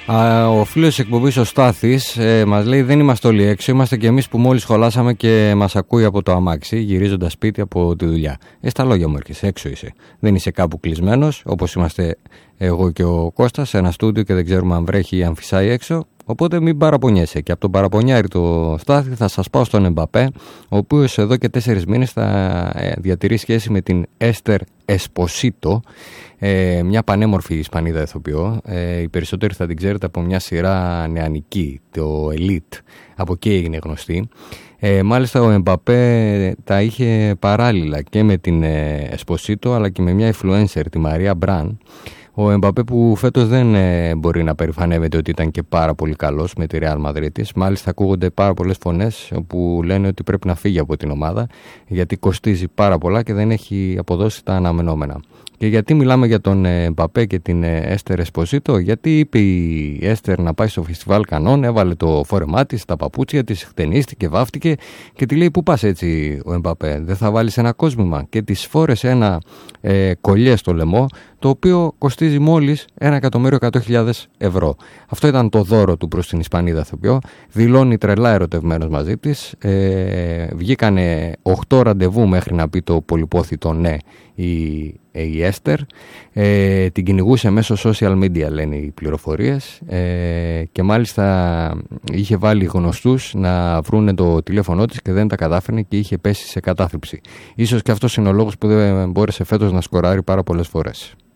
Ο φίλος της εκπομπής ο Στάθης μας λέει: δεν είμαστε όλοι έξω, είμαστε και εμείς που μόλις σχολάσαμε και μας ακούει από το αμάξι, γυρίζοντας σπίτι από τη δουλειά. Στα λόγια μου έρχεσαι, έξω είσαι. Δεν είσαι κάπου κλεισμένος, όπως είμαστε εγώ και ο Κώστας, σε ένα στούντιο και δεν ξέρουμε αν βρέχει ή αν φυσάει έξω. Οπότε μην παραπονιέσαι. Και από τον παραπονιάρη το Στάθη θα σας πάω στον Εμπαπέ, ο οποίος εδώ και 4 μήνες θα διατηρεί σχέση με την Έστερ Εσποσίτο, μια πανέμορφη Ισπανίδα ηθοποιό. Οι περισσότεροι θα την ξέρετε από μια σειρά νεανική, το Elite. Από εκεί έγινε γνωστή. Μάλιστα ο Εμπαπέ τα είχε παράλληλα και με την Εσποσίτο, αλλά και με μια influencer, τη Μαρία Μπραν. Ο Εμπαπέ που φέτος δεν μπορεί να περηφανεύεται ότι ήταν και πάρα πολύ καλός με τη Real Madrid της. Μάλιστα ακούγονται πάρα πολλές φωνές που λένε ότι πρέπει να φύγει από την ομάδα γιατί κοστίζει πάρα πολλά και δεν έχει αποδώσει τα αναμενόμενα. Και γιατί μιλάμε για τον Εμπαπέ και την Έστερ Εσποσίτο? Γιατί είπε η Έστερ να πάει στο φεστιβάλ Κανών, έβαλε το φόρεμά της, τα παπούτσια της, χτενίστηκε, βάφτηκε και τη λέει: πού πας έτσι ο Εμπαπέ, δεν θα βάλεις ένα κόσμημα? Και της φόρεσε ένα κολλιέ στο λαιμό, το οποίο κοστίζει μόλις 1.100.000 ευρώ. Αυτό ήταν το δώρο του προς την Ισπανίδα ηθοποιό. Δηλώνει τρελά ερωτευμένος μαζί της. Βγήκανε 8 ραντεβού μέχρι να πει το πολυπόθητο ναι η Έστερ. Την κυνηγούσε μέσω social media, λένε οι πληροφορίες, και μάλιστα είχε βάλει γνωστούς να βρούνε το τηλέφωνό της και δεν τα κατάφερνε και είχε πέσει σε κατάθλιψη. Ίσως και αυτός είναι ο λόγος που δεν μπόρεσε φέτος να σκοράρει πάρα πολλές φορές.